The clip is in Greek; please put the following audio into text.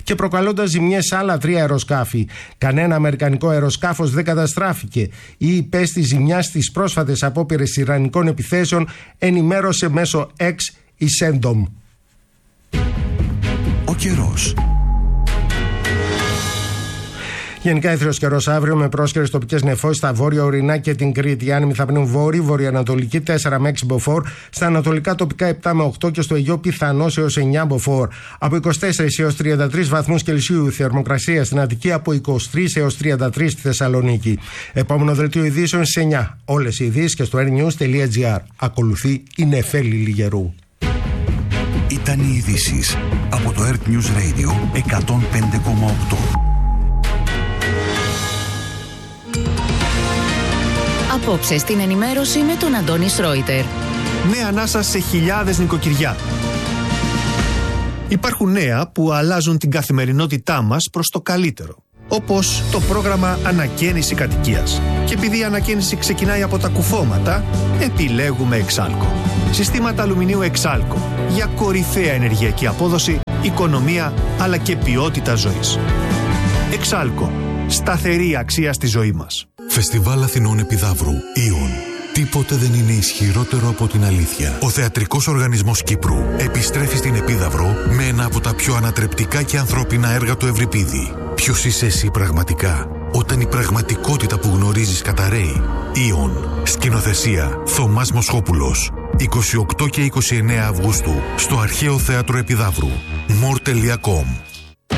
και προκαλώντας ζημιές σε άλλα 3 αεροσκάφη. Κανένα αμερικανικό αεροσκάφος δεν καταστράφηκε ή υπέστη ζημιά στις πρόσφατες απόπειρες ιρανικών επιθέσεων, ενημέρωσε μέσω X η Sendom. Ο καιρός. Γενικά ήθριος καιρός αύριο με πρόσκαιρες τοπικές νεφώσεις στα βόρεια ορεινά και την Κρήτη. Οι άνεμοι θα πνέουν βόρειοι, βορειοανατολική 4 με 6 μποφόρ, στα ανατολικά τοπικά 7 με 8 και στο Αιγαίο πιθανώς έως 9 μποφόρ. Από 24 έως 33 βαθμούς Κελσίου θερμοκρασία στην Αττική, από 23 έως 33 στη Θεσσαλονίκη. Επόμενο δελτίο ειδήσεων στις 9. Όλες οι ειδήσεις και στο airnews.gr. Ακολουθεί η Νεφέλη Λιγερού. Ήταν οι ειδήσεις από το Earth News Radio 105,8. Απόψε στην ενημέρωση με τον Αντώνη Σρόιτερ. Νέα ανάσα σε χιλιάδες νοικοκυριά. Υπάρχουν νέα που αλλάζουν την καθημερινότητά μας προς το καλύτερο. Όπως το πρόγραμμα Ανακαίνιση Κατοικίας. Και επειδή η ανακαίνιση ξεκινάει από τα κουφώματα, επιλέγουμε Εξάλκο. Συστήματα αλουμινίου Εξάλκο για κορυφαία ενεργειακή απόδοση, οικονομία αλλά και ποιότητα ζωής. Εξάλκο. Σταθερή αξία στη ζωή μας. Φεστιβάλ Αθηνών Επιδαύρου. Ιον. Τίποτε δεν είναι ισχυρότερο από την αλήθεια. Ο Θεατρικός Οργανισμός Κύπρου επιστρέφει στην Επίδαυρο με ένα από τα πιο ανατρεπτικά και ανθρώπινα έργα του Ευρυπίδη. Ποιος είσαι εσύ πραγματικά, όταν η πραγματικότητα που γνωρίζεις καταραίει? Ιον. Σκηνοθεσία Θωμάς Μοσχόπουλος. 28 και 29 Αυγούστου στο Αρχαίο Θέατρο Επιδαύρου. more.com.